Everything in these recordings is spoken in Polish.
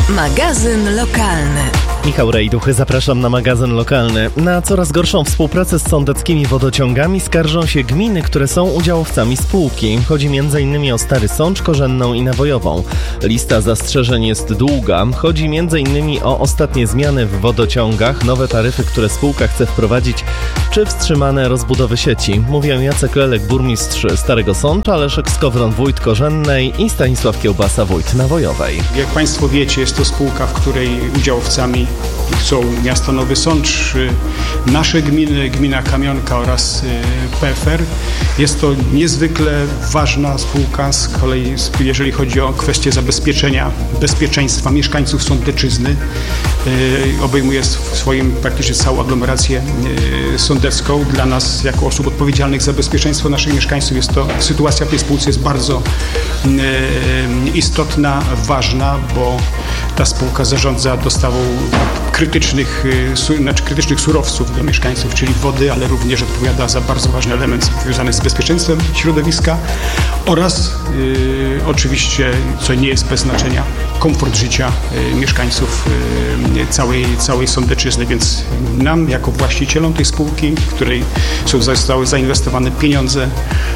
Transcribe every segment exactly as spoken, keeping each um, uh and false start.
Magazyn lokalny. Michał Rejduchy, zapraszam na magazyn lokalny. Na coraz gorszą współpracę z sądeckimi wodociągami skarżą się gminy, które są udziałowcami spółki. Chodzi między innymi o Stary Sącz, Korzenną i Nawojową. Lista zastrzeżeń jest długa. Chodzi między innymi o ostatnie zmiany w wodociągach, nowe taryfy, które spółka chce wprowadzić, czy wstrzymane rozbudowy sieci. Mówią Jacek Lelek, burmistrz Starego Sącza, Leszek Skowron, wójt Korzennej i Stanisław Kiełbasa, wójt Nawojowej. Jak Państwo wiecie, jest to spółka, w której udziałowcami są miasto Nowy Sącz, nasze gminy, gmina Kamionka oraz P F R. Jest to niezwykle ważna spółka z kolei, jeżeli chodzi o kwestię zabezpieczenia bezpieczeństwa mieszkańców Sądeczyzny. Obejmuje swoim praktycznie całą aglomerację sądecką. Dla nas, jako osób odpowiedzialnych za bezpieczeństwo naszych mieszkańców, jest to sytuacja w tej spółce jest bardzo istotna, ważna, bo ta spółka zarządza dostawą krytycznych, znaczy krytycznych surowców dla mieszkańców, czyli wody, ale również odpowiada za bardzo ważny element związany z bezpieczeństwem środowiska oraz y, oczywiście, co nie jest bez znaczenia, komfort życia y, mieszkańców y, całej, całej Sądeczyzny, więc nam jako właścicielom tej spółki, w której są, zostały zainwestowane pieniądze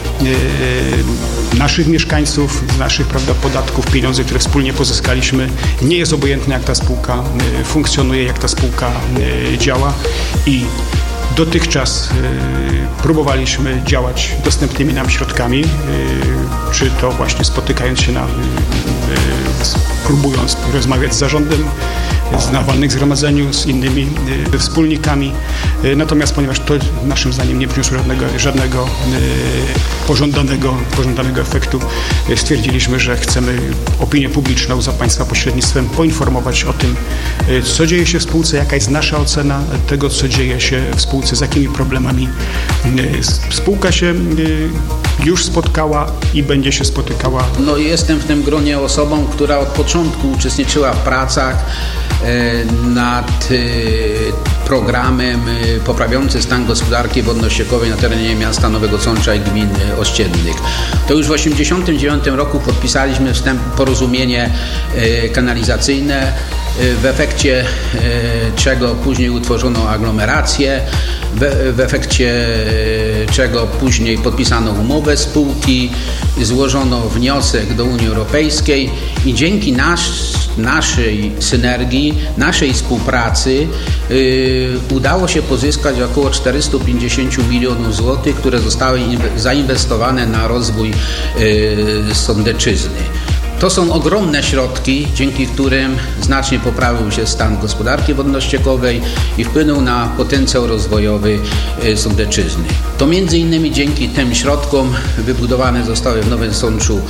y, naszych mieszkańców, z naszych, prawda, podatków, pieniądze, które wspólnie pozyskaliśmy, nie jest obojętne, jak ta spółka y, funkcjonuje, jak ta spółka y, działa i dotychczas y, próbowaliśmy działać dostępnymi nam środkami, y, czy to właśnie spotykając się na, y, y, próbując rozmawiać z zarządem, na walnych zgromadzeniu, z innymi y, wspólnikami. Y, natomiast ponieważ to naszym zdaniem nie przyniosło żadnego, żadnego y, pożądanego, pożądanego efektu, y, stwierdziliśmy, że chcemy opinię publiczną za Państwa pośrednictwem poinformować o tym, y, co dzieje się w spółce, jaka jest nasza ocena tego, co dzieje się w spółce, z jakimi problemami y, spółka się y, już spotkała i będzie się spotykała. No, jestem w tym gronie osobą, która od początku uczestniczyła w pracach nad programem poprawiającym stan gospodarki wodno-ściekowej na terenie miasta Nowego Sącza i gmin ościennych. To już w osiemdziesiątym dziewiątym roku podpisaliśmy wstęp, porozumienie kanalizacyjne, w efekcie czego później utworzono aglomerację, w, w efekcie czego później podpisano umowę spółki, złożono wniosek do Unii Europejskiej i dzięki nasz, naszej synergii, naszej współpracy yy, udało się pozyskać około czterysta pięćdziesiąt milionów złotych, które zostały inwe- zainwestowane na rozwój yy, Sądeczyzny. To są ogromne środki, dzięki którym znacznie poprawił się stan gospodarki wodno-ściekowej i wpłynął na potencjał rozwojowy Sądeczyzny. To między innymi dzięki tym środkom wybudowane zostały w Nowym Sączu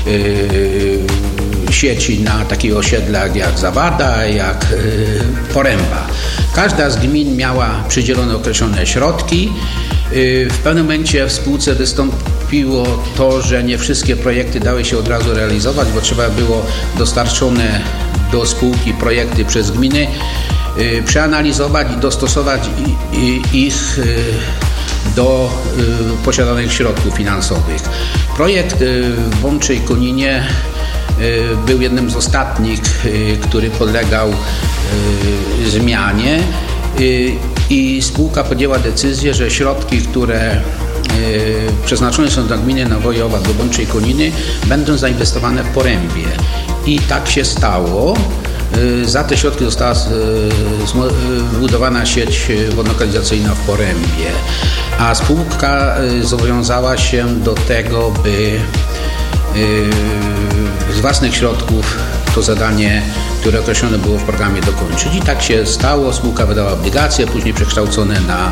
yy, sieci na takich osiedlach jak Zawada, jak yy, Poręba. Każda z gmin miała przydzielone określone środki. W pewnym momencie w spółce wystąpiło to, że nie wszystkie projekty dały się od razu realizować, bo trzeba było dostarczone do spółki projekty przez gminy, przeanalizować i dostosować ich do posiadanych środków finansowych. Projekt w Bączej Koninie był jednym z ostatnich, który podlegał zmianie. I spółka podjęła decyzję, że środki, które y, przeznaczone są dla gminy Nawojowa, do Bączej Koniny, będą zainwestowane w Porębie. I tak się stało. Y, za te środki została y, wybudowana sieć wodno-kanalizacyjna w Porębie. A spółka y, zobowiązała się do tego, by y, z własnych środków to zadanie, które określone było w programie, dokończyć. I tak się stało. Spółka wydała obligacje, później przekształcone na,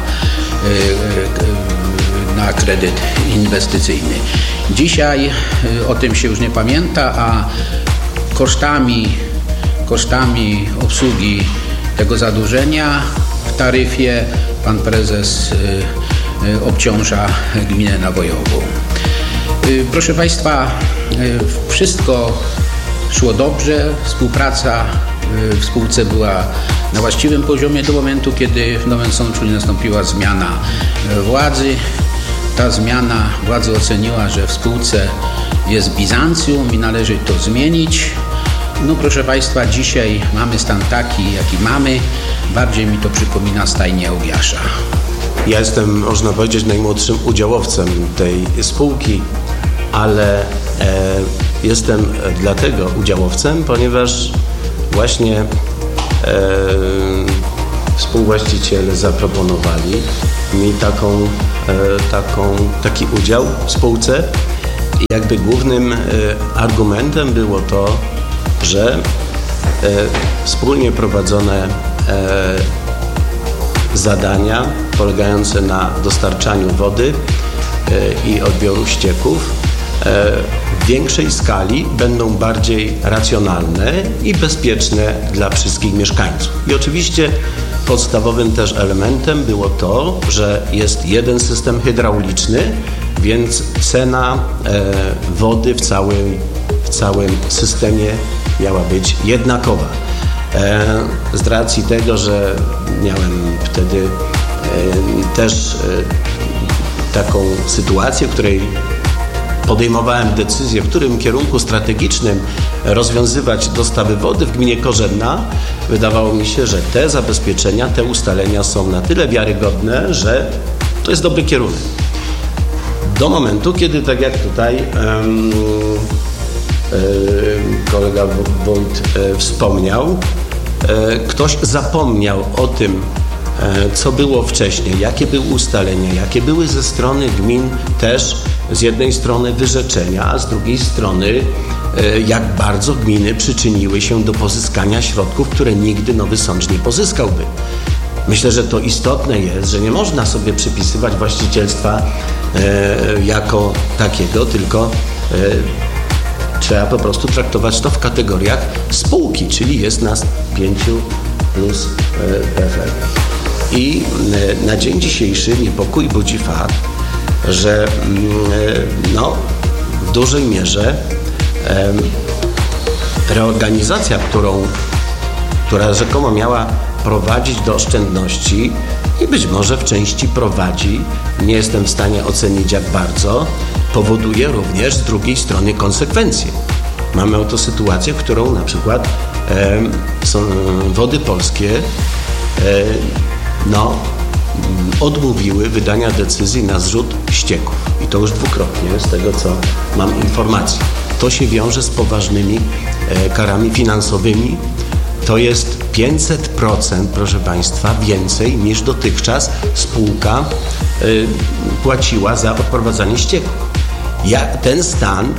na kredyt inwestycyjny. Dzisiaj o tym się już nie pamięta, a kosztami, kosztami obsługi tego zadłużenia w taryfie pan prezes obciąża gminę Nawojową. Proszę Państwa, wszystko szło dobrze, współpraca w spółce była na właściwym poziomie do momentu, kiedy w Nowym Sączu nie nastąpiła zmiana władzy. Ta zmiana władzy oceniła, że w spółce jest Bizancjum i należy to zmienić. No proszę Państwa, dzisiaj mamy stan taki, jaki mamy. Bardziej mi to przypomina stajnię Ogiasza. Ja jestem, można powiedzieć, najmłodszym udziałowcem tej spółki, ale e, jestem dlatego udziałowcem, ponieważ właśnie e, współwłaściciele zaproponowali mi taką, e, taką, taki udział w spółce. I jakby głównym e, argumentem było to, że e, wspólnie prowadzone e, zadania polegające na dostarczaniu wody e, i odbioru ścieków e, w większej skali będą bardziej racjonalne i bezpieczne dla wszystkich mieszkańców. I oczywiście podstawowym też elementem było to, że jest jeden system hydrauliczny, więc cena e, wody w całym, w całym systemie miała być jednakowa. E, z racji tego, że miałem wtedy e, też e, taką sytuację, w której podejmowałem decyzję, w którym kierunku strategicznym rozwiązywać dostawy wody w gminie Korzenna, wydawało mi się, że te zabezpieczenia, te ustalenia są na tyle wiarygodne, że to jest dobry kierunek. Do momentu, kiedy tak jak tutaj um, kolega Wójt wspomniał, ktoś zapomniał o tym, co było wcześniej, jakie były ustalenia, jakie były ze strony gmin też z jednej strony wyrzeczenia, a z drugiej strony jak bardzo gminy przyczyniły się do pozyskania środków, które nigdy Nowy Sącz nie pozyskałby. Myślę, że to istotne jest, że nie można sobie przypisywać właścicielstwa e, jako takiego, tylko e, trzeba po prostu traktować to w kategoriach spółki, czyli jest nas pięciu plus P F L. I e, na dzień dzisiejszy niepokój budzi fakt, że e, no, w dużej mierze e, reorganizacja, którą, która rzekomo miała prowadzić do oszczędności i być może w części prowadzi, nie jestem w stanie ocenić jak bardzo, powoduje również z drugiej strony konsekwencje. Mamy oto sytuację, w którą na przykład e, są Wody Polskie e, no, odmówiły wydania decyzji na zrzut ścieków. I to już dwukrotnie z tego, co mam informację. To się wiąże z poważnymi e, karami finansowymi. To jest pięćset procent, proszę Państwa, więcej niż dotychczas spółka y, płaciła za odprowadzanie ścieków. Ja, ten stan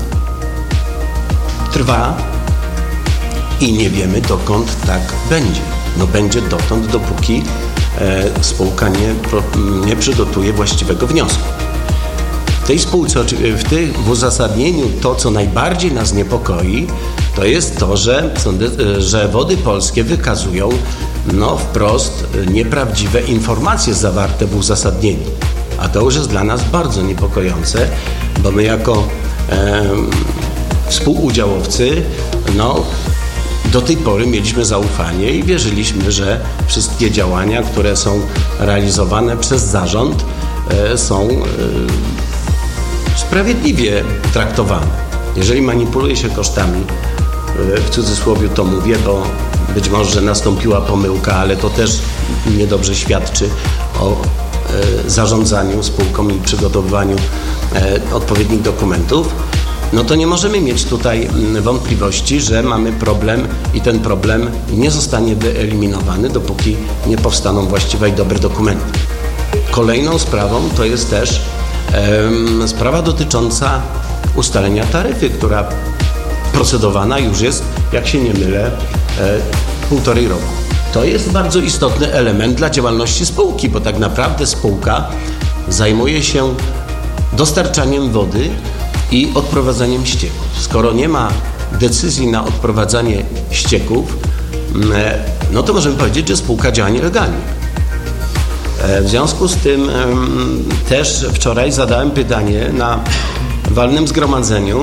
trwa i nie wiemy, dokąd tak będzie. No będzie dotąd, dopóki e, spółka nie, pro, nie przygotuje właściwego wniosku. W tej spółce, w, tej, w uzasadnieniu to, co najbardziej nas niepokoi, to jest to, że, że Wody Polskie wykazują no, wprost nieprawdziwe informacje zawarte w uzasadnieniu. A to już jest dla nas bardzo niepokojące, bo my jako e, współudziałowcy no, do tej pory mieliśmy zaufanie i wierzyliśmy, że wszystkie działania, które są realizowane przez zarząd e, są e, sprawiedliwie traktowane. Jeżeli manipuluje się kosztami, w cudzysłowie to mówię, bo być może nastąpiła pomyłka, ale to też niedobrze świadczy o e, zarządzaniu spółką i przygotowywaniu e, odpowiednich dokumentów, no to nie możemy mieć tutaj wątpliwości, że mamy problem i ten problem nie zostanie wyeliminowany, dopóki nie powstaną właściwe i dobre dokumenty. Kolejną sprawą to jest też e, sprawa dotycząca ustalenia taryfy, która procedowana już jest, jak się nie mylę, e, półtorej roku. To jest bardzo istotny element dla działalności spółki, bo tak naprawdę spółka zajmuje się dostarczaniem wody i odprowadzaniem ścieków. Skoro nie ma decyzji na odprowadzanie ścieków, e, no to możemy powiedzieć, że spółka działa nielegalnie. E, w związku z tym e, też wczoraj zadałem pytanie na walnym zgromadzeniu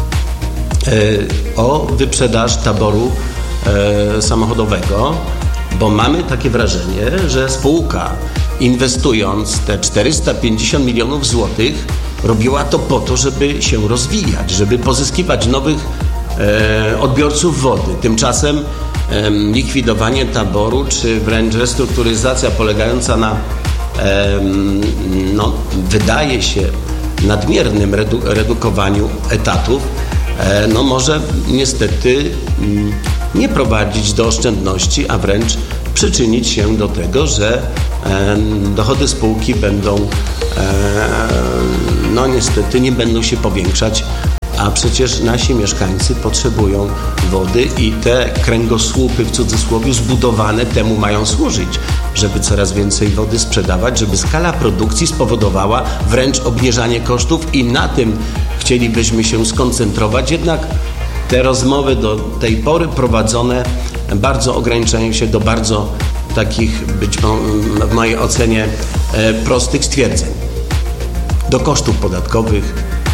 o wyprzedaż taboru e, samochodowego, bo mamy takie wrażenie, że spółka inwestując te czterysta pięćdziesiąt milionów złotych robiła to po to, żeby się rozwijać, żeby pozyskiwać nowych e, odbiorców wody. Tymczasem e, likwidowanie taboru, czy wręcz restrukturyzacja polegająca na, e, no, wydaje się, nadmiernym redu- redukowaniu etatów, e, no może niestety m, nie prowadzić do oszczędności, a wręcz przyczynić się do tego, że e, dochody spółki będą, e, no niestety nie będą się powiększać, a przecież nasi mieszkańcy potrzebują wody i te kręgosłupy, w cudzysłowie, zbudowane temu mają służyć, żeby coraz więcej wody sprzedawać, żeby skala produkcji spowodowała wręcz obniżanie kosztów i na tym chcielibyśmy się skoncentrować. Jednak te rozmowy do tej pory prowadzone bardzo ograniczają się do bardzo takich, być może w mojej ocenie, prostych stwierdzeń. Do kosztów podatkowych,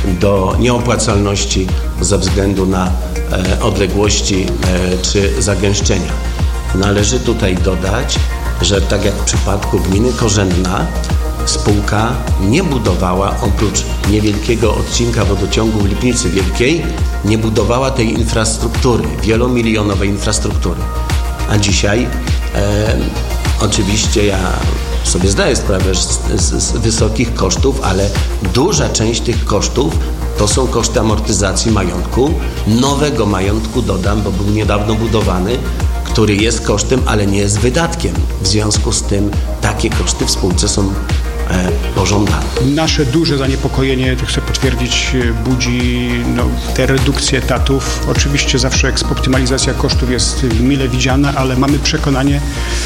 do nieopłacalności ze względu na odległości czy zagęszczenia. Należy tutaj dodać, że tak jak w przypadku gminy Korzenna, spółka nie budowała, oprócz niewielkiego odcinka wodociągu w Lipnicy Wielkiej, nie budowała tej infrastruktury, wielomilionowej infrastruktury. A dzisiaj e, oczywiście ja sobie zdaję sprawę z, z, z wysokich kosztów, ale duża część tych kosztów to są koszty amortyzacji majątku, nowego majątku dodam, bo był niedawno budowany, który jest kosztem, ale nie jest wydatkiem. W związku z tym takie koszty w spółce są e, pożądane. Nasze duże zaniepokojenie, to chcę potwierdzić, budzi no, te redukcje etatów. Oczywiście zawsze optymalizacja kosztów jest mile widziana, ale mamy przekonanie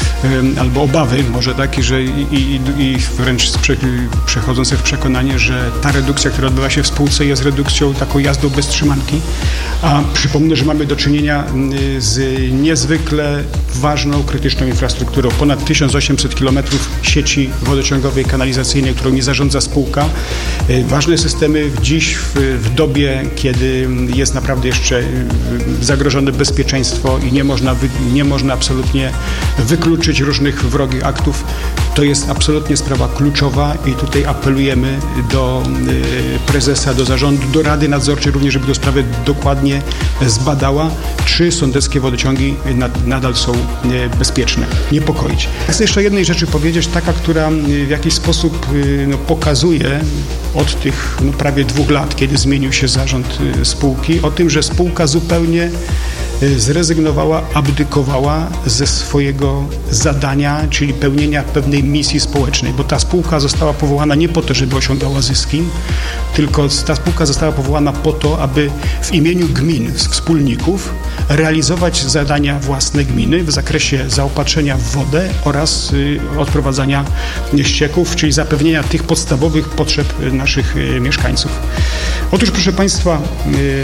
e, albo obawy może takie, że i, i, i wręcz prze, przechodzące w przekonanie, że ta redukcja, która odbywa się w spółce, jest redukcją taką jazdą bez trzymanki. A przypomnę, że mamy do czynienia z niezwykle ważną, krytyczną infrastrukturą. Ponad tysiąc osiemset kilometrów sieci wodociągowej, kanalizacyjnej, którą nie zarządza spółka. Ważne systemy dziś w, w dobie, kiedy jest naprawdę jeszcze zagrożone bezpieczeństwo i nie można, wy, nie można absolutnie wykluczyć różnych wrogich aktów. To jest absolutnie sprawa kluczowa i tutaj apelujemy do prezesa, do zarządu, do Rady Nadzorczej również, żeby tę sprawę dokładnie zbadała, czy sądeckie wodociągi nadal są bezpieczne. Niepokoić. Chcę jeszcze jednej rzeczy powiedzieć, taka, która w jakiś sposób no, pokazuje od tych no, prawie dwóch lat, kiedy zmienił się zarząd spółki, o tym, że spółka zupełnie zrezygnowała, abdykowała ze swojego zadania, czyli pełnienia pewnej misji społecznej, bo ta spółka została powołana nie po to, żeby osiągała zyski, tylko ta spółka została powołana po to, aby w imieniu gmin, wspólników, realizować zadania własne gminy w zakresie zaopatrzenia w wodę oraz y, odprowadzania ścieków, czyli zapewnienia tych podstawowych potrzeb naszych y, mieszkańców. Otóż, proszę Państwa, y,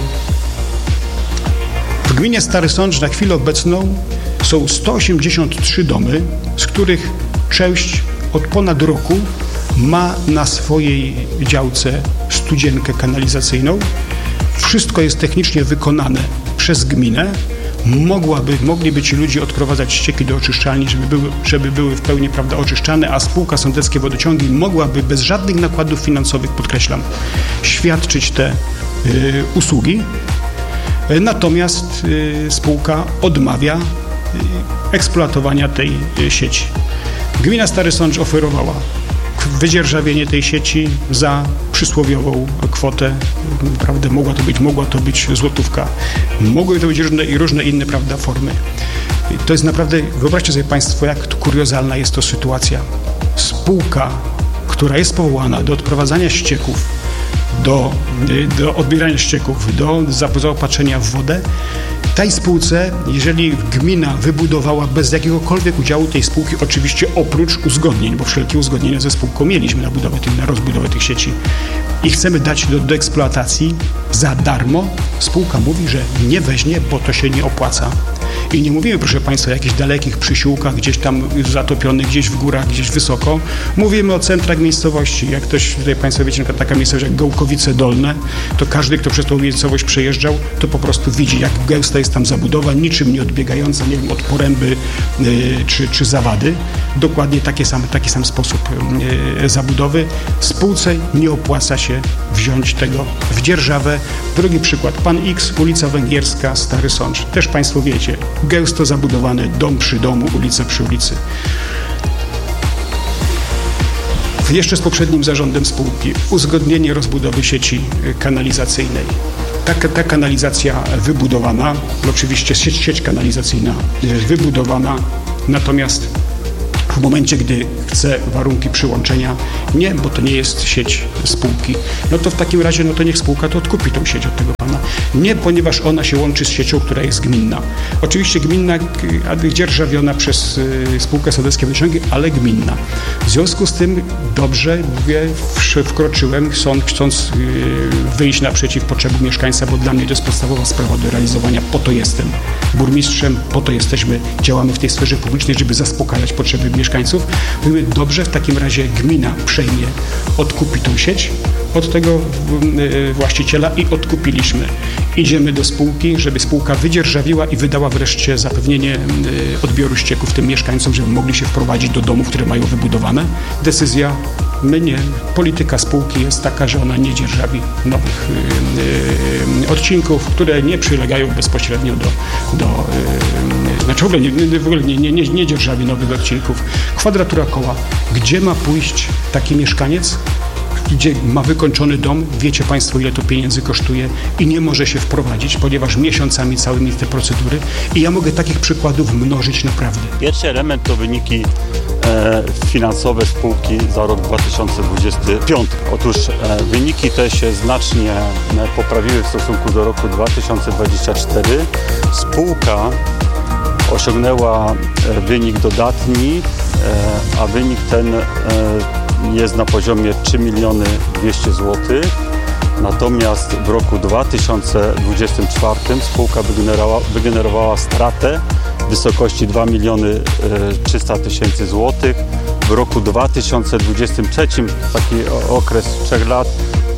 w gminie Stary Sącz na chwilę obecną są sto osiemdziesiąt trzy domy, z których część od ponad roku ma na swojej działce studzienkę kanalizacyjną. Wszystko jest technicznie wykonane przez gminę. Mogłaby, mogliby ci ludzie odprowadzać ścieki do oczyszczalni, żeby były, żeby były w pełni, prawda, oczyszczane, a spółka Sądeckie Wodociągi mogłaby bez żadnych nakładów finansowych, podkreślam, świadczyć te y, usługi. Natomiast y, spółka odmawia y, eksploatowania tej y, sieci. Gmina Stary Sącz oferowała wydzierżawienie tej sieci za przysłowiową kwotę, prawda, mogła to być, mogła to być złotówka, mogły to być różne i różne inne, prawda, formy. To jest naprawdę, wyobraźcie sobie Państwo, jak kuriozalna jest to sytuacja. Spółka, która jest powołana do odprowadzania ścieków, do, do odbierania ścieków, do zaopatrzenia w wodę, tej spółce, jeżeli gmina wybudowała bez jakiegokolwiek udziału tej spółki, oczywiście oprócz uzgodnień, bo wszelkie uzgodnienia ze spółką mieliśmy na budowę tych, na rozbudowę tych sieci i chcemy dać do, do eksploatacji za darmo, spółka mówi, że nie weźmie, bo to się nie opłaca. I nie mówimy, proszę Państwa, o jakichś dalekich przysiłkach, gdzieś tam zatopionych, gdzieś w górach, gdzieś wysoko. Mówimy o centrach miejscowości. Jak ktoś, tutaj Państwo wiecie, na przykład taka miejscowość jak Gołkowice Dolne, to każdy, kto przez tą miejscowość przejeżdżał, to po prostu widzi, jak gęsta jest tam zabudowa, niczym nie odbiegająca, nie wiem, od poręby yy, czy, czy zawady. Dokładnie taki sam, taki sam sposób yy, zabudowy. Spółce nie opłaca się wziąć tego w dzierżawę. Drugi przykład. Pan X, ulica Węgierska, Stary Sącz. Też Państwo wiecie, gęsto zabudowany dom przy domu, ulica przy ulicy. Jeszcze z poprzednim zarządem spółki uzgodnienie rozbudowy sieci kanalizacyjnej. Ta, ta kanalizacja wybudowana, oczywiście sieć, sieć kanalizacyjna wybudowana, natomiast w momencie, gdy chce warunki przyłączenia, nie, bo to nie jest sieć spółki, no to w takim razie, no to niech spółka to odkupi tą sieć od tego pana. Nie, ponieważ ona się łączy z siecią, która jest gminna. Oczywiście gminna, dzierżawiona przez spółkę Sołeckie Wodociągi, ale gminna. W związku z tym dobrze, mówię, wkroczyłem, chcąc wyjść naprzeciw potrzebom mieszkańca, bo dla mnie to jest podstawowa sprawa do realizowania. Po to jestem burmistrzem, po to jesteśmy, działamy w tej sferze publicznej, żeby zaspokajać potrzeby mieszkańców. Mówimy, dobrze, w takim razie gmina przejmie, odkupi tą sieć od tego właściciela i odkupiliśmy. Idziemy do spółki, żeby spółka wydzierżawiła i wydała wreszcie zapewnienie odbioru ścieków tym mieszkańcom, żeby mogli się wprowadzić do domów, które mają wybudowane. Decyzja, my nie. Polityka spółki jest taka, że ona nie dzierżawi nowych yy, odcinków, które nie przylegają bezpośrednio do, do yy, znaczy w ogóle, nie, w ogóle nie, nie, nie, nie dzierżawi nowych odcinków. Kwadratura koła. Gdzie ma pójść taki mieszkaniec, gdzie ma wykończony dom, wiecie Państwo, ile to pieniędzy kosztuje i nie może się wprowadzić, ponieważ miesiącami całymi te procedury i ja mogę takich przykładów mnożyć naprawdę. Pierwszy element to wyniki e, finansowe spółki za rok dwa tysiące dwudziesty piąty. Otóż e, wyniki te się znacznie e, poprawiły w stosunku do roku dwa tysiące dwudziestego czwartego. Spółka osiągnęła e, wynik dodatni, e, a wynik ten e, jest na poziomie trzy miliony dwieście złotych, natomiast w roku dwa tysiące dwudziestym czwartym spółka wygenerowała, wygenerowała stratę w wysokości dwa miliony trzysta tysięcy złotych. W roku dwa tysiące dwudziestym trzecim, taki okres trzech lat,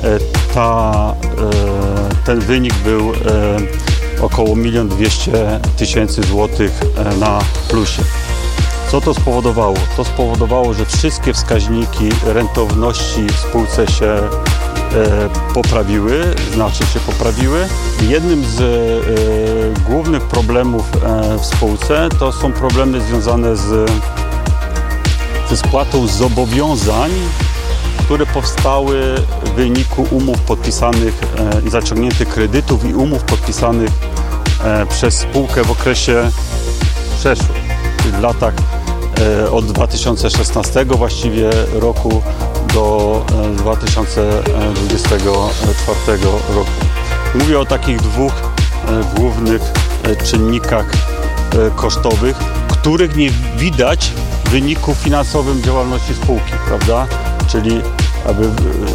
ta, ten wynik był około milion dwieście tysięcy złotych na plusie. Co to spowodowało? To spowodowało, że wszystkie wskaźniki rentowności w spółce się e, poprawiły, znacznie się poprawiły. Jednym z e, głównych problemów e, w spółce to są problemy związane z, ze spłatą zobowiązań, które powstały w wyniku umów podpisanych e, i zaciągniętych kredytów i umów podpisanych e, przez spółkę w okresie przeszłym, czyli w latach od dwa tysiące szesnastego właściwie roku do dwa tysiące dwudziestego czwartego roku. Mówię o takich dwóch głównych czynnikach kosztowych, których nie widać w wyniku finansowym działalności spółki, prawda? Czyli aby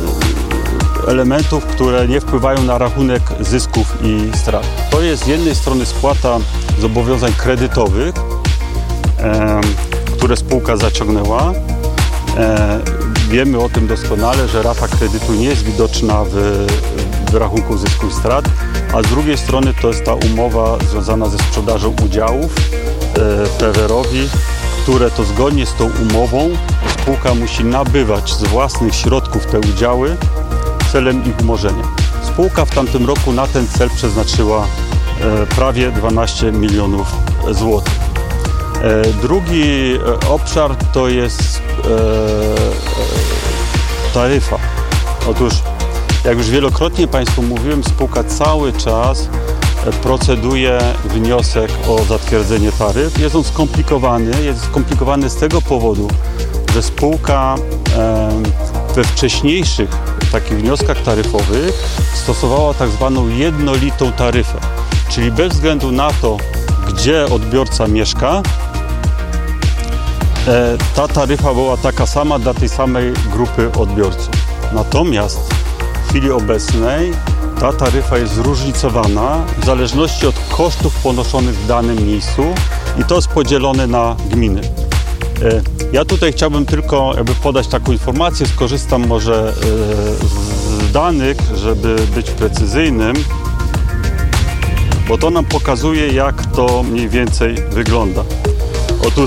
elementów, które nie wpływają na rachunek zysków i strat. To jest z jednej strony spłata zobowiązań kredytowych, które spółka zaciągnęła. E, wiemy o tym doskonale, że rata kredytu nie jest widoczna w, w rachunku zysku i strat, a z drugiej strony to jest ta umowa związana ze sprzedażą udziałów e, P W R owi, które to zgodnie z tą umową spółka musi nabywać z własnych środków te udziały celem ich umorzenia. Spółka w tamtym roku na ten cel przeznaczyła e, prawie dwanaście milionów złotych. Drugi obszar to jest taryfa. Otóż, jak już wielokrotnie Państwu mówiłem, spółka cały czas proceduje wniosek o zatwierdzenie taryf. Jest on skomplikowany. Jest skomplikowany z tego powodu, że spółka we wcześniejszych takich wnioskach taryfowych stosowała tak zwaną jednolitą taryfę. Czyli bez względu na to, gdzie odbiorca mieszka, ta taryfa była taka sama dla tej samej grupy odbiorców. Natomiast w chwili obecnej ta taryfa jest zróżnicowana w zależności od kosztów ponoszonych w danym miejscu i to jest podzielone na gminy. Ja tutaj chciałbym tylko jakby podać taką informację, skorzystam może z danych, żeby być precyzyjnym, bo to nam pokazuje, jak to mniej więcej wygląda. Otóż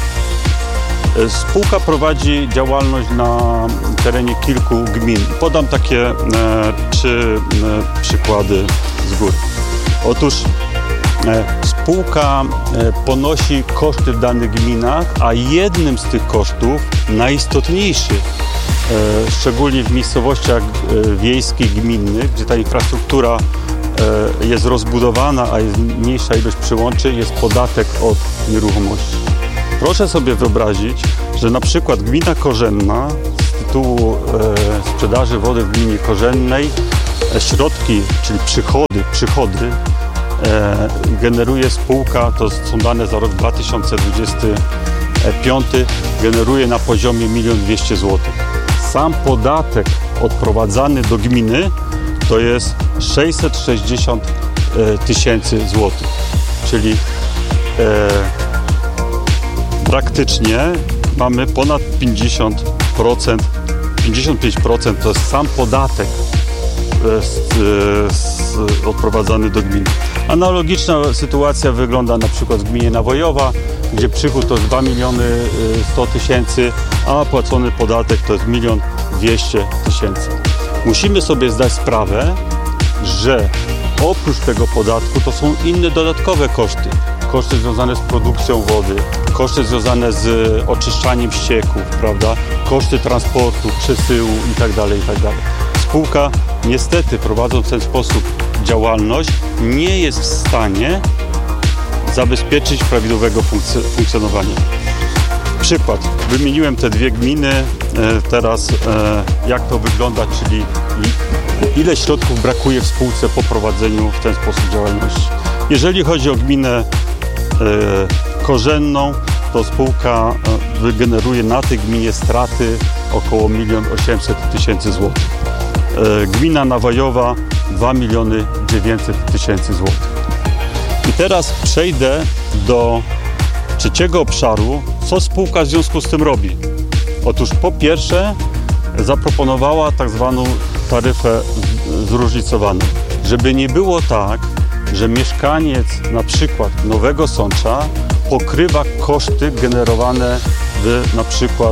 spółka prowadzi działalność na terenie kilku gmin. Podam takie e, trzy e, przykłady z góry. Otóż e, spółka e, ponosi koszty w danych gminach, a jednym z tych kosztów, najistotniejszych, e, szczególnie w miejscowościach e, wiejskich, gminnych, gdzie ta infrastruktura e, jest rozbudowana, a jest mniejsza ilość przyłączy, jest podatek od nieruchomości. Proszę sobie wyobrazić, że na przykład gmina Korzenna z tytułu e, sprzedaży wody w gminie Korzennej e, środki, czyli przychody, przychody e, generuje spółka, to są dane za rok dwa tysiące dwudziesty piąty, generuje na poziomie milion dwieście złotych. Sam podatek odprowadzany do gminy to jest sześćset sześćdziesiąt tysięcy złotych, czyli e, praktycznie mamy ponad pięćdziesiąt procent, pięćdziesiąt pięć procent to jest sam podatek z, z, odprowadzany do gminy. Analogiczna sytuacja wygląda na przykład w gminie Nawojowa, gdzie przychód to jest dwa miliony sto tysięcy, a płacony podatek to jest milion dwieście tysięcy. Musimy sobie zdać sprawę, że oprócz tego podatku to są inne dodatkowe koszty. Koszty związane z produkcją wody, koszty związane z oczyszczaniem ścieków, prawda? Koszty transportu, przesyłu itd., itd. Spółka niestety, prowadząc w ten sposób działalność, nie jest w stanie zabezpieczyć prawidłowego funkc- funkcjonowania. Przykład. Wymieniłem te dwie gminy. Teraz jak to wygląda, czyli ile środków brakuje w spółce po prowadzeniu w ten sposób działalności. Jeżeli chodzi o gminę Korzenną, to spółka wygeneruje na tej gminie straty około milion osiemset tysięcy złotych. Gmina Nawojowa dwa miliony dziewięćset tysięcy złotych. I teraz przejdę do trzeciego obszaru, co spółka w związku z tym robi. Otóż po pierwsze zaproponowała tak zwaną taryfę zróżnicowaną, żeby nie było tak, że mieszkaniec na przykład Nowego Sącza pokrywa koszty generowane w, na przykład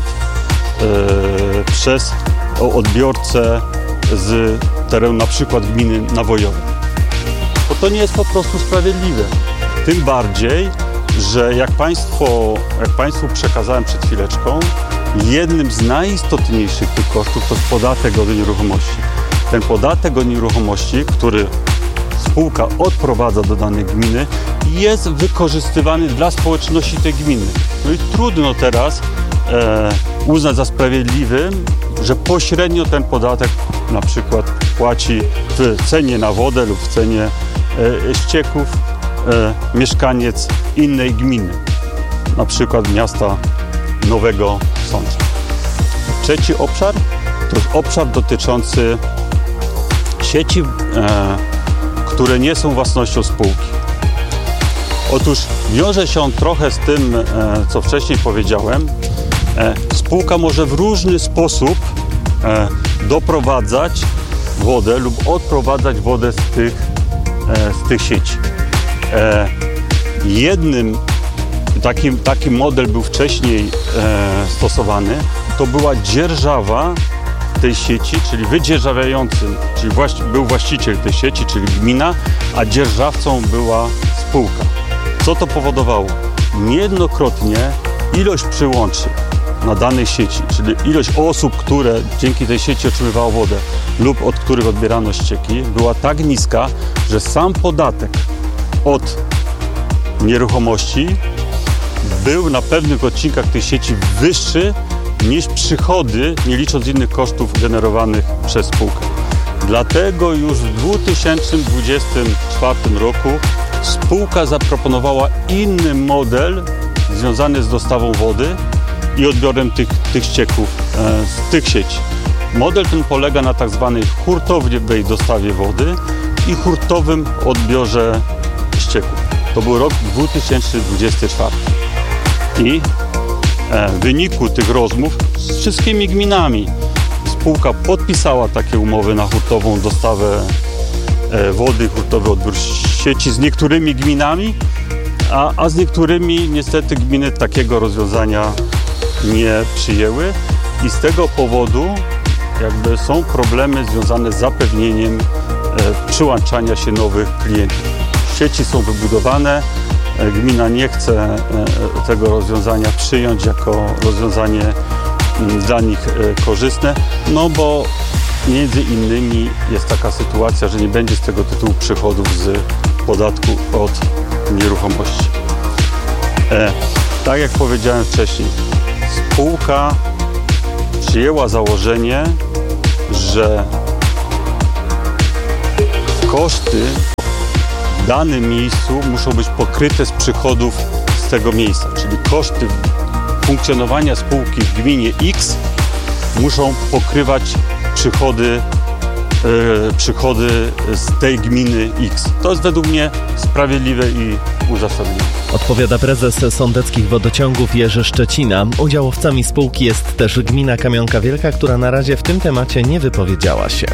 e, przez odbiorcę z terenu na przykład gminy Nawojowej. Bo to nie jest po prostu sprawiedliwe. Tym bardziej, że jak Państwo, jak Państwu przekazałem przed chwileczką, jednym z najistotniejszych tych kosztów to jest podatek od nieruchomości. Ten podatek od nieruchomości, który spółka odprowadza do danej gminy, jest wykorzystywany dla społeczności tej gminy. No i trudno teraz e, uznać za sprawiedliwym, że pośrednio ten podatek na przykład płaci w cenie na wodę lub w cenie e, ścieków e, mieszkaniec innej gminy, na przykład miasta Nowego Sącza. Trzeci obszar to jest obszar dotyczący sieci, e, które nie są własnością spółki. Otóż wiąże się on trochę z tym, e, co wcześniej powiedziałem. E, spółka może w różny sposób e, doprowadzać wodę lub odprowadzać wodę z tych, e, z tych sieci. E, jednym takim, taki model był wcześniej e, stosowany, to była dzierżawa tej sieci, czyli wydzierżawiającym, czyli właści- był właściciel tej sieci, czyli gmina, a dzierżawcą była spółka. Co to powodowało? Niejednokrotnie ilość przyłączy na danej sieci, czyli ilość osób, które dzięki tej sieci otrzymywało wodę lub od których odbierano ścieki, była tak niska, że sam podatek od nieruchomości był na pewnych odcinkach tej sieci wyższy niż przychody, nie licząc innych kosztów generowanych przez spółkę. Dlatego już w dwa tysiące dwudziestym czwartym roku spółka zaproponowała inny model związany z dostawą wody i odbiorem tych, tych ścieków e, z tych sieci. Model ten polega na tak zwanej hurtowej dostawie wody i hurtowym odbiorze ścieków. To był rok dwa tysiące dwudziesty czwarty. I w wyniku tych rozmów z wszystkimi gminami spółka podpisała takie umowy na hurtową dostawę wody, hurtowy odbiór sieci z niektórymi gminami, a, a z niektórymi niestety gminy takiego rozwiązania nie przyjęły i z tego powodu jakby są problemy związane z zapewnieniem e, przyłączania się nowych klientów. Sieci są wybudowane, e, gmina nie chce e, tego rozwiązania przyjąć jako rozwiązanie m, dla nich e, korzystne, no bo między innymi jest taka sytuacja, że nie będzie z tego tytułu przychodów z podatku od nieruchomości. E, tak jak powiedziałem wcześniej, spółka przyjęła założenie, że koszty w danym miejscu muszą być pokryte z przychodów z tego miejsca, czyli koszty funkcjonowania spółki w gminie X muszą pokrywać przychody, e, przychody z tej gminy X. To jest według mnie sprawiedliwe i uzasadnione. Odpowiada prezes Sądeckich Wodociągów Jerzy Szczecina. Udziałowcami spółki jest też gmina Kamionka Wielka, która na razie w tym temacie nie wypowiedziała się.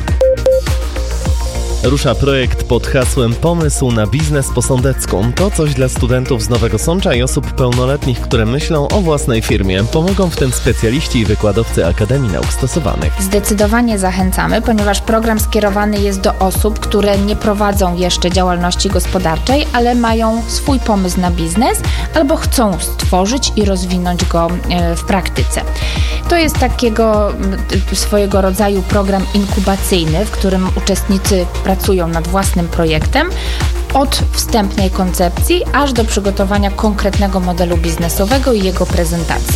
Rusza projekt pod hasłem Pomysł na biznes po sądecku. To coś dla studentów z Nowego Sącza i osób pełnoletnich, które myślą o własnej firmie. Pomogą w tym specjaliści i wykładowcy Akademii Nauk Stosowanych. Zdecydowanie zachęcamy, ponieważ program skierowany jest do osób, które nie prowadzą jeszcze działalności gospodarczej, ale mają swój pomysł na biznes albo chcą stworzyć i rozwinąć go w praktyce. To jest takiego swojego rodzaju program inkubacyjny, w którym uczestnicy pracują nad własnym projektem od wstępnej koncepcji aż do przygotowania konkretnego modelu biznesowego i jego prezentacji.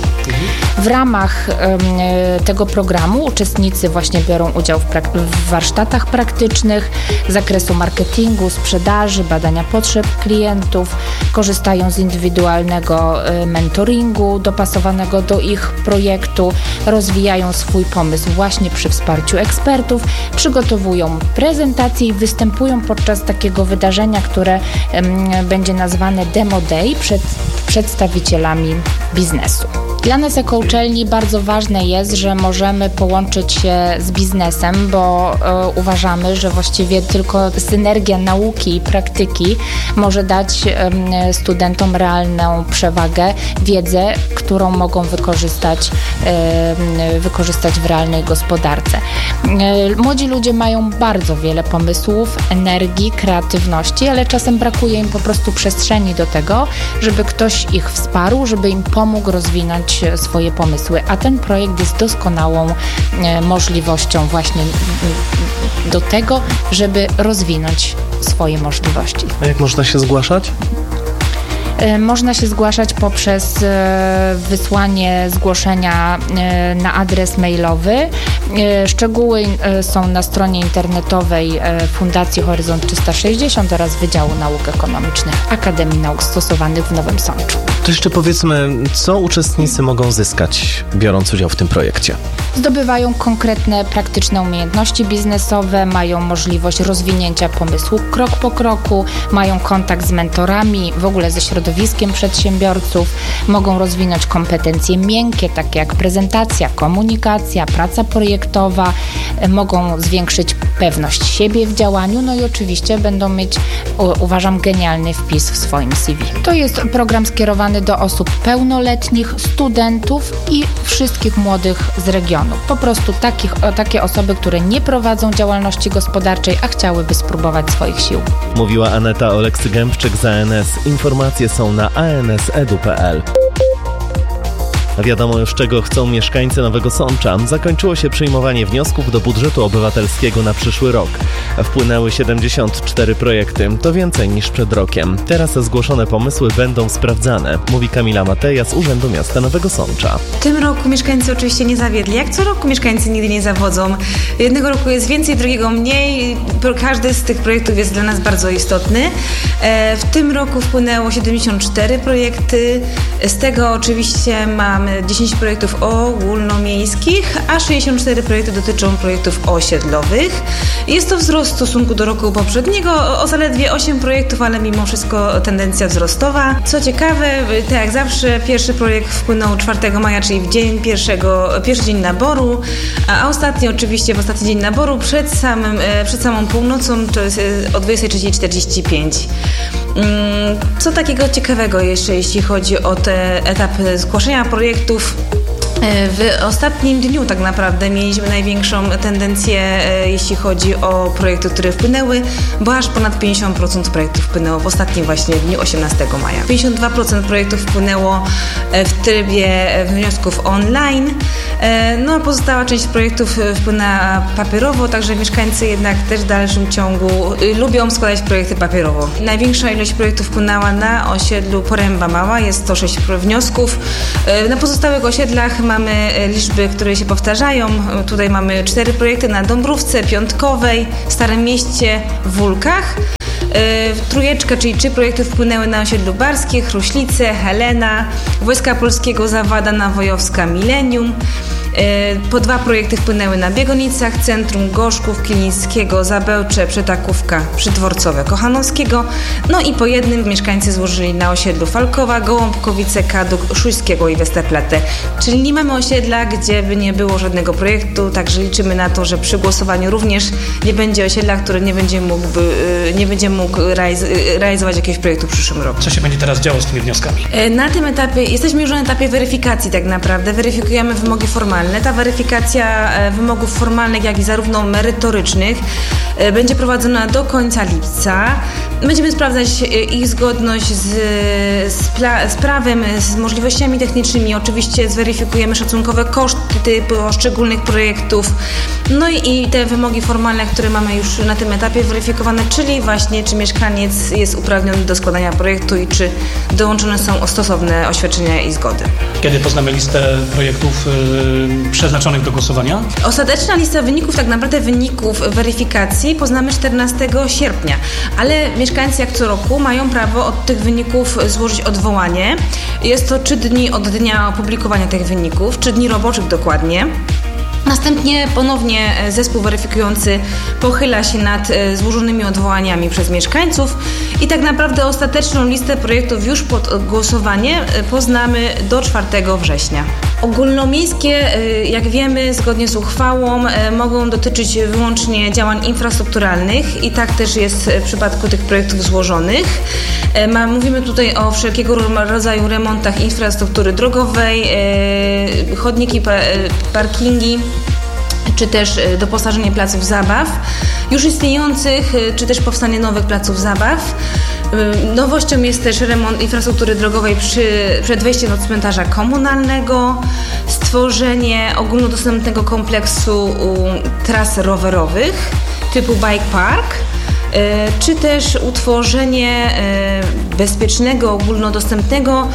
W ramach um, tego programu uczestnicy właśnie biorą udział w, prak- w warsztatach praktycznych z zakresu marketingu, sprzedaży, badania potrzeb klientów, korzystają z indywidualnego y, mentoringu dopasowanego do ich projektu, rozwijają swój pomysł właśnie przy wsparciu ekspertów, przygotowują prezentacje i występują podczas takiego wydarzenia, które um, będzie nazwane Demo Day przed przedstawicielami biznesu. Dla nas jako uczelni bardzo ważne jest, że możemy połączyć się z biznesem, bo e, uważamy, że właściwie tylko synergia nauki i praktyki może dać e, studentom realną przewagę, wiedzę, którą mogą wykorzystać, e, wykorzystać w realnej gospodarce. E, młodzi ludzie mają bardzo wiele pomysłów, energii, kreatywności, ale czasem brakuje im po prostu przestrzeni do tego, żeby ktoś ich wsparł, żeby im pomógł rozwinąć swoje pomysły, a ten projekt jest doskonałą e, możliwością właśnie m, do tego, żeby rozwinąć swoje możliwości. A jak można się zgłaszać? E, można się zgłaszać poprzez e, wysłanie zgłoszenia e, na adres mailowy. E, szczegóły e, są na stronie internetowej e, Fundacji Horyzont trzysta sześćdziesiąt oraz Wydziału Nauk Ekonomicznych Akademii Nauk Stosowanych w Nowym Sączu. To jeszcze powiedzmy, co uczestnicy mogą zyskać, biorąc udział w tym projekcie? Zdobywają konkretne, praktyczne umiejętności biznesowe, mają możliwość rozwinięcia pomysłu krok po kroku, mają kontakt z mentorami, w ogóle ze środowiskiem przedsiębiorców, mogą rozwinąć kompetencje miękkie, takie jak prezentacja, komunikacja, praca projektowa, mogą zwiększyć pewność siebie w działaniu, no i oczywiście będą mieć, uważam, genialny wpis w swoim C V. To jest program skierowany do osób pełnoletnich, studentów i wszystkich młodych z regionu. Po prostu takich, takie osoby, które nie prowadzą działalności gospodarczej, a chciałyby spróbować swoich sił. Mówiła Aneta Oleksy-Gębczyk z A N S. Informacje są na a n s kropka e d u kropka p l. Wiadomo już, czego chcą mieszkańcy Nowego Sącza. Zakończyło się przyjmowanie wniosków do budżetu obywatelskiego na przyszły rok. Wpłynęły siedemdziesiąt cztery projekty. To więcej niż przed rokiem. Teraz zgłoszone pomysły będą sprawdzane, mówi Kamila Mateja z Urzędu Miasta Nowego Sącza. W tym roku mieszkańcy oczywiście nie zawiedli. Jak co roku mieszkańcy nigdy nie zawodzą. Jednego roku jest więcej, drugiego mniej. Każdy z tych projektów jest dla nas bardzo istotny. W tym roku wpłynęło siedemdziesiąt cztery projekty. Z tego oczywiście mamy mamy dziesięć projektów ogólnomiejskich, a sześćdziesiąt cztery projekty dotyczą projektów osiedlowych. Jest to wzrost w stosunku do roku poprzedniego o zaledwie osiem projektów, ale mimo wszystko tendencja wzrostowa. Co ciekawe, tak jak zawsze, pierwszy projekt wpłynął czwartego maja, czyli w dzień pierwszego, pierwszy dzień naboru, a ostatni oczywiście w ostatni dzień naboru przed, samym, przed samą północą, to jest o dwudziestej trzeciej czterdzieści pięć. Co takiego ciekawego jeszcze, jeśli chodzi o ten etap zgłaszania projektów? W ostatnim dniu tak naprawdę mieliśmy największą tendencję, jeśli chodzi o projekty, które wpłynęły, bo aż ponad pięćdziesiąt procent projektów wpłynęło w ostatnim właśnie dniu osiemnastego maja. pięćdziesiąt dwa procent projektów wpłynęło w trybie wniosków online, no a pozostała część projektów wpłynęła papierowo, także mieszkańcy jednak też w dalszym ciągu lubią składać projekty papierowo. Największa ilość projektów wpłynęła na osiedlu Poręba Mała, jest sto sześć wniosków. Na pozostałych osiedlach mamy liczby, które się powtarzają. Tutaj mamy cztery projekty na Dąbrówce, Piątkowej, Starym Mieście, Wólkach. Trójeczka, czyli trzy projekty wpłynęły na osiedlu Barskie, Chruślice, Helena, Wojska Polskiego, Zawada, Nawojowska, Milenium. Po dwa projekty wpłynęły na Biegonicach, Centrum, Gorzków, Kilińskiego, Zabełcze, Przetakówka, Przydworcowe, Kochanowskiego. No i po jednym mieszkańcy złożyli na osiedlu Falkowa, Gołąbkowice, Kaduk, Szujskiego i Westerplatte. Czyli nie mamy osiedla, gdzie by nie było żadnego projektu, także liczymy na to, że przy głosowaniu również nie będzie osiedla, który nie będzie mógł, nie będzie mógł realizować jakiegoś projektu w przyszłym roku. Co się będzie teraz działo z tymi wnioskami? Na tym etapie, jesteśmy już na etapie weryfikacji tak naprawdę, weryfikujemy wymogi formalne. Ta weryfikacja wymogów formalnych, jak i zarówno merytorycznych będzie prowadzona do końca lipca. Będziemy sprawdzać ich zgodność z, z, pla, z prawem, z możliwościami technicznymi. Oczywiście zweryfikujemy szacunkowe koszty poszczególnych projektów. No i, i te wymogi formalne, które mamy już na tym etapie weryfikowane, czyli właśnie czy mieszkaniec jest uprawniony do składania projektu i czy dołączone są stosowne oświadczenia i zgody. Kiedy poznamy listę projektów yy, przeznaczonych do głosowania? Ostateczna lista wyników, tak naprawdę wyników weryfikacji poznamy czternastego sierpnia, ale mieszkańcy jak co roku mają prawo od tych wyników złożyć odwołanie. Jest to trzy dni od dnia opublikowania tych wyników, trzy dni roboczych dokładnie. Następnie ponownie zespół weryfikujący pochyla się nad złożonymi odwołaniami przez mieszkańców i tak naprawdę ostateczną listę projektów już pod głosowanie poznamy do czwartego września. Ogólnomiejskie, jak wiemy, zgodnie z uchwałą mogą dotyczyć wyłącznie działań infrastrukturalnych i tak też jest w przypadku tych projektów złożonych. Mówimy tutaj o wszelkiego rodzaju remontach infrastruktury drogowej, chodniki, parkingi, czy też doposażenie placów zabaw, już istniejących, czy też powstanie nowych placów zabaw. Nowością jest też remont infrastruktury drogowej przy, przed wejściem do cmentarza komunalnego, stworzenie ogólnodostępnego kompleksu tras rowerowych typu bike park, czy też utworzenie bezpiecznego, ogólnodostępnego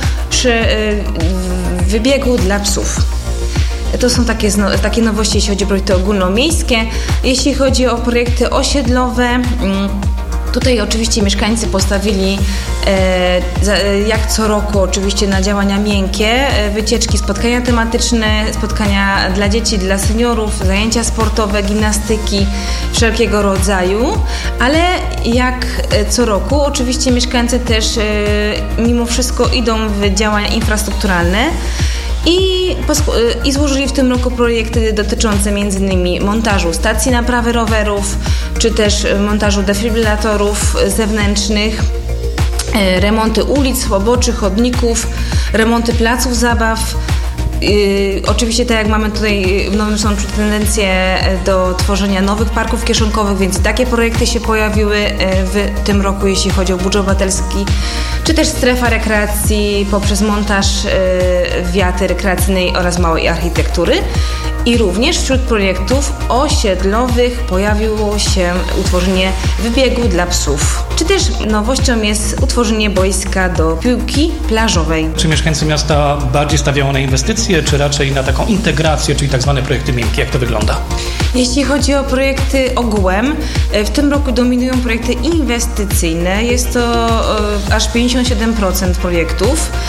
wybiegu dla psów. To są takie, takie nowości, jeśli chodzi o projekty ogólnomiejskie. Jeśli chodzi o projekty osiedlowe, tutaj oczywiście mieszkańcy postawili jak co roku oczywiście na działania miękkie, wycieczki, spotkania tematyczne, spotkania dla dzieci, dla seniorów, zajęcia sportowe, gimnastyki wszelkiego rodzaju, ale jak co roku oczywiście mieszkańcy też mimo wszystko idą w działania infrastrukturalne. I, I złożyli w tym roku projekty dotyczące m.in. montażu stacji naprawy rowerów, czy też montażu defibrylatorów zewnętrznych, remonty ulic, poboczy, chodników, remonty placów zabaw. Yy, oczywiście tak jak mamy tutaj w Nowym Sączu tendencję do tworzenia nowych parków kieszonkowych, więc takie projekty się pojawiły w tym roku, jeśli chodzi o budżet obywatelski, czy też strefa rekreacji poprzez montaż yy, wiaty rekreacyjnej oraz małej architektury. I również wśród projektów osiedlowych pojawiło się utworzenie wybiegu dla psów. Czy też nowością jest utworzenie boiska do piłki plażowej. Czy mieszkańcy miasta bardziej stawiają na inwestycje, czy raczej na taką integrację, czyli tak zwane projekty miękkie? Jak to wygląda? Jeśli chodzi o projekty ogółem, w tym roku dominują projekty inwestycyjne. Jest to aż pięćdziesiąt siedem procent projektów.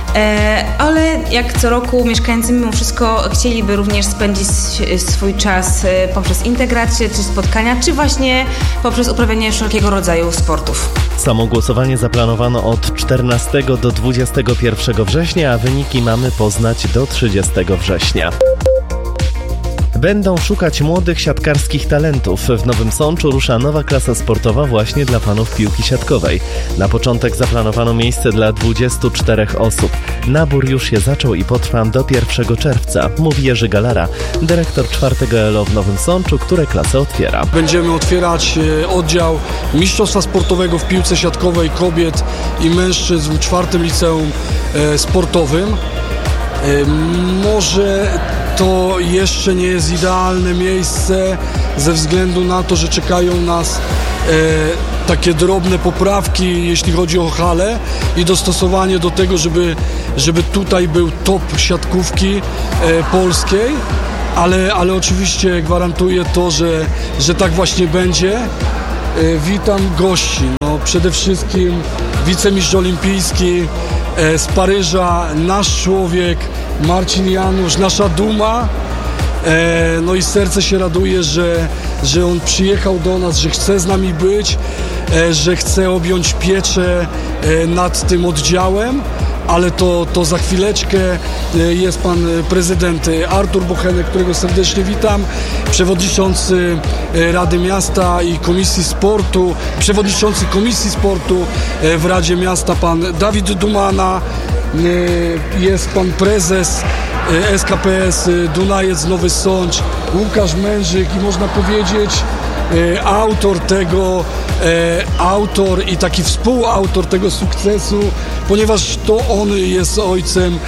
ale jak co roku mieszkańcy mimo wszystko chcieliby również spędzić swój czas poprzez integrację, czy spotkania, czy właśnie poprzez uprawianie wszelkiego rodzaju sportów. Samo głosowanie zaplanowano od czternastego do dwudziestego pierwszego września, a wyniki mamy poznać do trzydziestego września. Będą szukać młodych siatkarskich talentów. W Nowym Sączu rusza nowa klasa sportowa właśnie dla fanów piłki siatkowej. Na początek zaplanowano miejsce dla dwudziestu czterech osób. Nabór już się zaczął i potrwa do pierwszego czerwca, mówi Jerzy Galara, dyrektor czwartego Elo w Nowym Sączu, które klasę otwiera. Będziemy otwierać oddział Mistrzostwa Sportowego w piłce siatkowej kobiet i mężczyzn w czwartym liceum sportowym. Może to jeszcze nie jest idealne miejsce ze względu na to, że czekają nas e, takie drobne poprawki, jeśli chodzi o halę i dostosowanie do tego, żeby, żeby tutaj był top siatkówki e, polskiej, ale, ale oczywiście gwarantuję to, że, że tak właśnie będzie. E, witam gości, no, przede wszystkim wicemistrz olimpijski z Paryża, nasz człowiek, Marcin Janusz, nasza duma. No i serce się raduje, że, że on przyjechał do nas, że chce z nami być, że chce objąć pieczę nad tym oddziałem, ale to, to za chwileczkę. Jest pan prezydent Artur Bochenek, którego serdecznie witam, przewodniczący Rady Miasta i Komisji Sportu, przewodniczący Komisji Sportu w Radzie Miasta pan Dawid Dumana, jest pan prezes S K P S Dunajec Nowy Sącz, Łukasz Mężyk i można powiedzieć autor tego, autor i taki współautor tego sukcesu, ponieważ to on jest ojcem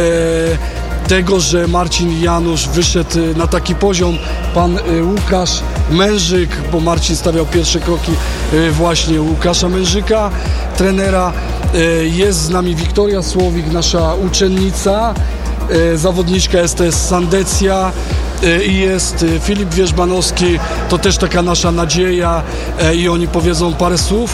tego, że Marcin Janusz wyszedł na taki poziom. Pan Łukasz Mężyk, bo Marcin stawiał pierwsze kroki właśnie Łukasza Mężyka, trenera. Jest z nami Wiktoria Słowik, nasza uczennica, zawodniczka S T S Sandecja, i jest Filip Wierzbanowski, to też taka nasza nadzieja i oni powiedzą parę słów.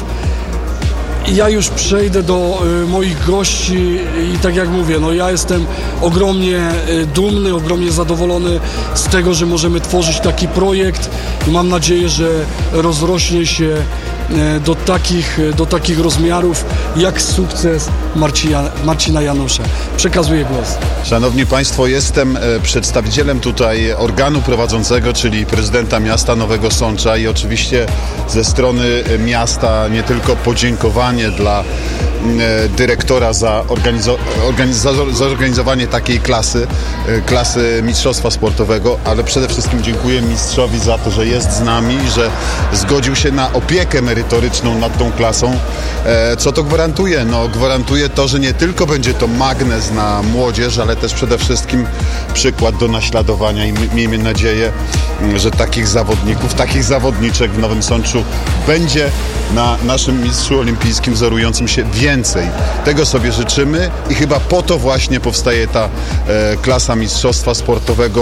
Ja już przejdę do y, moich gości i tak jak mówię, no ja jestem ogromnie y, dumny, ogromnie zadowolony z tego, że możemy tworzyć taki projekt i mam nadzieję, że rozrośnie się y, do takich, y, do takich rozmiarów jak sukces Marcina, Marcina Janusza. Przekazuję głos. Szanowni Państwo, jestem przedstawicielem tutaj organu prowadzącego, czyli prezydenta miasta Nowego Sącza i oczywiście ze strony miasta nie tylko podziękowanie dla dyrektora za, organizo- organizo- za zorganizowanie takiej klasy, klasy mistrzostwa sportowego, ale przede wszystkim dziękuję mistrzowi za to, że jest z nami, że zgodził się na opiekę merytoryczną nad tą klasą. Co to gwarantuje? No, gwarantuje to, że nie tylko będzie to magnes na młodzież, ale też przede wszystkim przykład do naśladowania i miejmy nadzieję, że takich zawodników, takich zawodniczek w Nowym Sączu będzie na naszym mistrzu olimpijskim wzorującym się więcej. Tego sobie życzymy i chyba po to właśnie powstaje ta e, klasa mistrzostwa sportowego.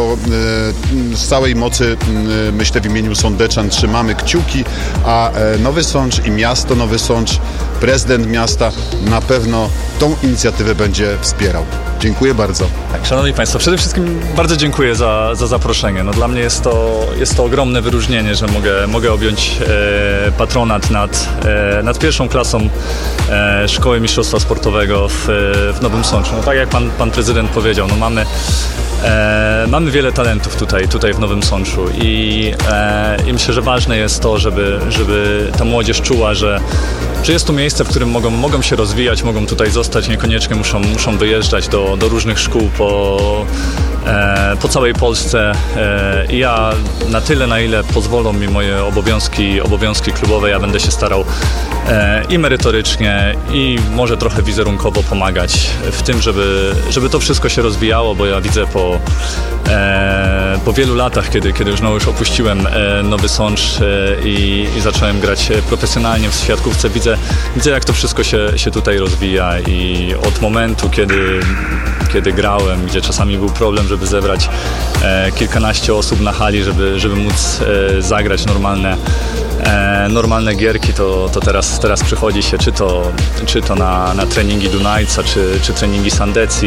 E, z całej mocy, e, myślę, w imieniu sądeczan trzymamy kciuki, a e, Nowy Sącz i miasto Nowy Sącz, prezydent miasta na pewno tą inicjatywę będzie wspierał. Dziękuję bardzo. Tak, szanowni Państwo, przede wszystkim bardzo dziękuję za, za zaproszenie. No, dla mnie jest to, jest to ogromne wyróżnienie, że mogę, mogę objąć e, patronat nad, e, nad pierwszą klasą e, Szkoły Mistrzostwa Sportowego w, w Nowym Sączu. No, tak jak pan, pan prezydent powiedział, no, mamy E, mamy wiele talentów tutaj, tutaj w Nowym Sączu i, e, i myślę, że ważne jest to, żeby, żeby ta młodzież czuła, że, że jest tu miejsce, w którym mogą, mogą się rozwijać, mogą tutaj zostać, niekoniecznie muszą, muszą wyjeżdżać do, do różnych szkół po, e, po całej Polsce e, i ja na tyle, na ile pozwolą mi moje obowiązki, obowiązki klubowe, ja będę się starał e, i merytorycznie, i może trochę wizerunkowo pomagać w tym, żeby, żeby to wszystko się rozwijało, bo ja widzę po E, po wielu latach, kiedy, kiedy już, no, już opuściłem e, Nowy Sącz e, i, i zacząłem grać profesjonalnie w siatkówce, widzę, widzę jak to wszystko się, się tutaj rozwija i od momentu, kiedy, kiedy grałem, gdzie czasami był problem, żeby zebrać e, kilkanaście osób na hali, żeby, żeby móc e, zagrać normalne, e, normalne gierki, to, to teraz, teraz przychodzi się czy to, czy to na, na treningi Dunajca, czy, czy treningi Sandecji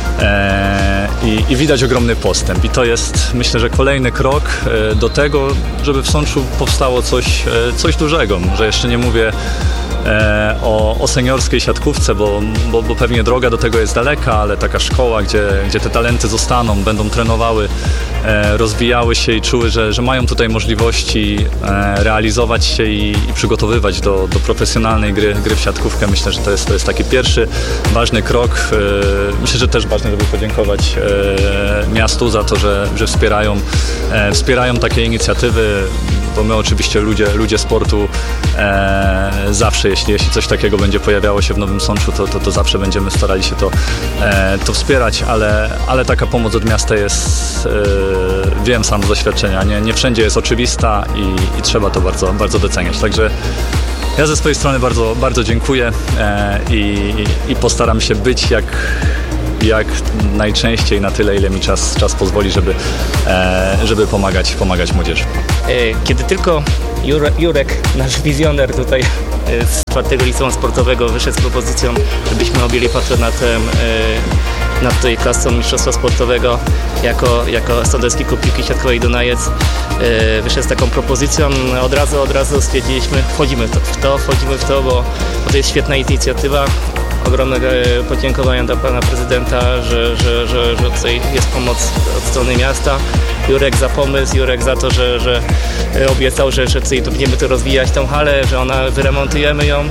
e, i, i widać ogromny postęp. I to jest, myślę, że kolejny krok e, do tego, żeby w Sączu powstało coś, e, coś dużego. Że jeszcze nie mówię E, o, o seniorskiej siatkówce, bo, bo, bo pewnie droga do tego jest daleka, ale taka szkoła, gdzie, gdzie te talenty zostaną, będą trenowały, e, rozwijały się i czuły, że, że mają tutaj możliwości e, realizować się i, i przygotowywać do, do profesjonalnej gry, gry w siatkówkę. Myślę, że to jest, to jest taki pierwszy ważny krok. E, myślę, że też ważne, żeby podziękować e, miastu za to, że, że wspierają, e, wspierają takie inicjatywy, bo my oczywiście ludzie, ludzie sportu e, zawsze, jeśli, jeśli coś takiego będzie pojawiało się w Nowym Sączu, to, to, to zawsze będziemy starali się to, e, to wspierać, ale, ale taka pomoc od miasta jest, e, wiem sam z doświadczenia, nie, nie wszędzie jest oczywista i, i trzeba to bardzo, bardzo doceniać. Także ja ze swojej strony bardzo, bardzo dziękuję e, i, i postaram się być jak jak najczęściej, na tyle, ile mi czas, czas pozwoli, żeby, e, żeby pomagać, pomagać młodzieży. Kiedy tylko Jurek, Jurek nasz wizjoner tutaj z czwartego liceum sportowego wyszedł z propozycją, żebyśmy objęli patronatem e, nad tej klasą mistrzostwa sportowego jako, jako Sądecki Klub Piłki Siatkowej Dunajec, e, wyszedł z taką propozycją, od razu, od razu stwierdziliśmy, wchodzimy w to, w to, wchodzimy w to, bo, bo to jest świetna inicjatywa. Ogromne podziękowania dla pana prezydenta, że, że, że, że tutaj jest pomoc od strony miasta. Jurek za pomysł, Jurek za to, że, że obiecał, że, że tutaj będziemy tu rozwijać tą halę, że ona wyremontujemy ją,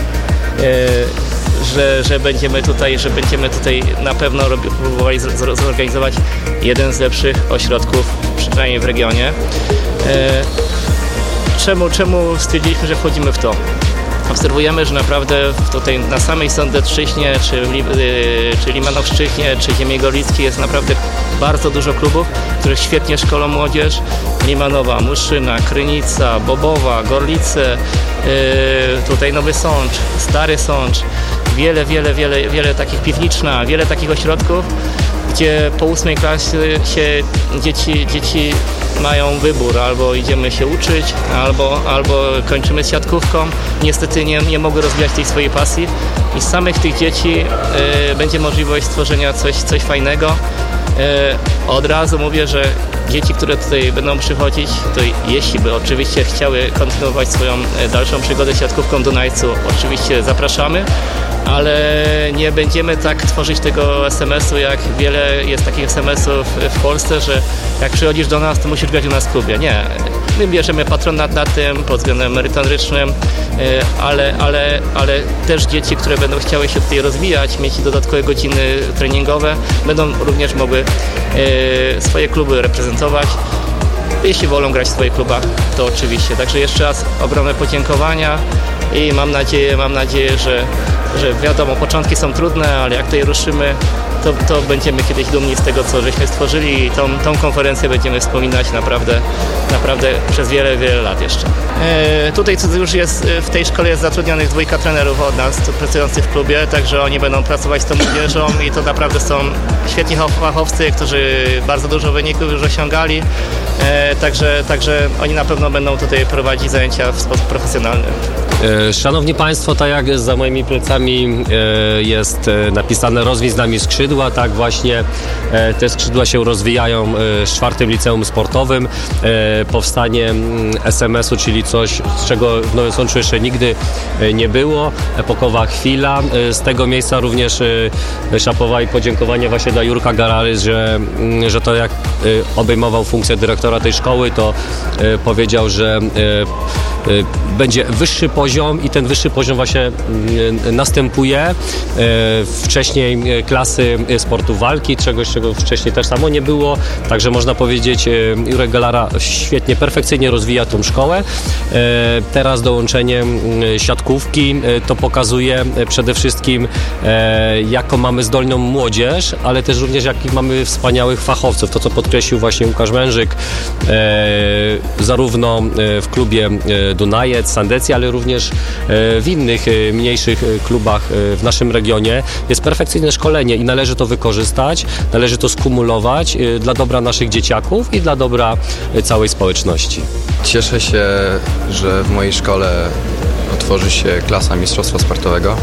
że, że będziemy tutaj, że będziemy tutaj na pewno robi, próbowali zorganizować jeden z lepszych ośrodków, przynajmniej w regionie. Czemu, czemu stwierdziliśmy, że wchodzimy w to? Obserwujemy, że naprawdę tutaj na samej Sądecczyźnie, czy, czy Limanowszczyźnie, czy Ziemi Gorlickiej jest naprawdę bardzo dużo klubów, które świetnie szkolą młodzież. Limanowa, Muszyna, Krynica, Bobowa, Gorlice, yy, tutaj Nowy Sącz, Stary Sącz, wiele, wiele, wiele, wiele takich Piwniczna, wiele takich ośrodków, gdzie po ósmej klasie się dzieci, dzieci mają wybór, albo idziemy się uczyć, albo, albo kończymy z siatkówką. Niestety nie, nie mogły rozwijać tej swojej pasji i z samych tych dzieci y, będzie możliwość stworzenia coś, coś fajnego. Y, od razu mówię, że dzieci, które tutaj będą przychodzić, to jeśli by oczywiście chciały kontynuować swoją dalszą przygodę z siatkówką w Dunajcu, oczywiście zapraszamy, ale nie będziemy tak tworzyć tego es em esu, jak wiele jest takich es em esów w Polsce, że jak przychodzisz do nas, to musisz grać u nas w klubie. Nie. My bierzemy patronat na tym pod względem merytorycznym, ale, ale, ale też dzieci, które będą chciały się tutaj rozwijać, mieć dodatkowe godziny treningowe, będą również mogły swoje kluby reprezentować. Jeśli wolą grać w swoich klubach, to oczywiście. Także jeszcze raz ogromne podziękowania i mam nadzieję, mam nadzieję, że, że wiadomo, początki są trudne, ale jak tutaj ruszymy, to, to będziemy kiedyś dumni z tego, co żeśmy stworzyli i tą, tą konferencję będziemy wspominać naprawdę, naprawdę przez wiele, wiele lat jeszcze. E, tutaj już jest, w tej szkole jest zatrudnionych dwójka trenerów od nas, pracujących w klubie, także oni będą pracować z tą młodzieżą i to naprawdę są świetni fachowcy, którzy bardzo dużo wyników już osiągali, e, także, także oni na pewno będą tutaj prowadzić zajęcia w sposób profesjonalny. Szanowni Państwo, tak jak za moimi plecami jest napisane rozwij z nami skrzydła, tak właśnie te skrzydła się rozwijają z czwartym liceum sportowym. Powstanie es em esu, czyli coś, z czego w Nowym Sączu jeszcze nigdy nie było. Epokowa chwila. Z tego miejsca również szapowa i podziękowanie właśnie dla Jurka Garary, że, że to jak obejmował funkcję dyrektora tej szkoły, to powiedział, że będzie wyższy poziom i ten wyższy poziom właśnie następuje. Wcześniej klasy sportu walki, czegoś, czego wcześniej też samo nie było. Także można powiedzieć, Jurek Galara świetnie, perfekcyjnie rozwija tą szkołę. Teraz dołączenie siatkówki to pokazuje przede wszystkim, jaką mamy zdolną młodzież, ale też również jakich mamy wspaniałych fachowców. To, co podkreślił właśnie Łukasz Mężyk, zarówno w klubie Dunajec, Sandecji, ale również w innych mniejszych klubach klubach w naszym regionie jest perfekcyjne szkolenie i należy to wykorzystać, należy to skumulować dla dobra naszych dzieciaków i dla dobra całej społeczności. Cieszę się, że w mojej szkole otworzy się klasa mistrzostwa sportowego.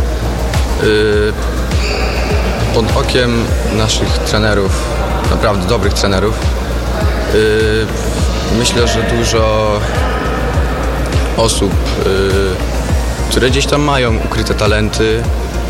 Pod okiem naszych trenerów, naprawdę dobrych trenerów, myślę, że dużo osób, które gdzieś tam mają ukryte talenty,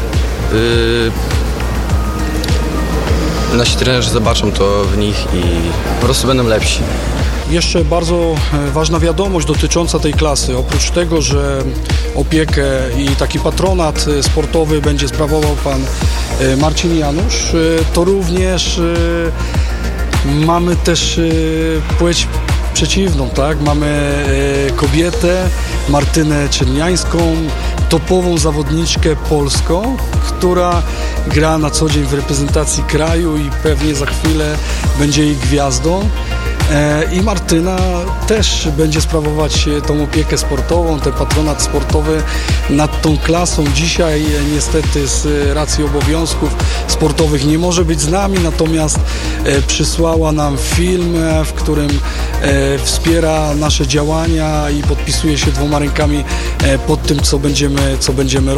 nasi trenerzy zobaczą to w nich i po prostu będą lepsi. Jeszcze bardzo ważna wiadomość dotycząca tej klasy. Oprócz tego, że opiekę i taki patronat sportowy będzie sprawował pan Marcin Janusz, to również mamy też płeć przeciwną, tak? Mamy kobietę, Martynę Czerniańską, topową zawodniczkę polską, która gra na co dzień w reprezentacji kraju i pewnie za chwilę będzie jej gwiazdą. I Martyna też będzie sprawować tą opiekę sportową, ten patronat sportowy nad tą klasą. Dzisiaj niestety z racji obowiązków sportowych nie może być z nami, natomiast przysłała nam film, w którym wspiera nasze działania i podpisuje się dwoma rękami pod tym, co będziemy, co będziemy robić.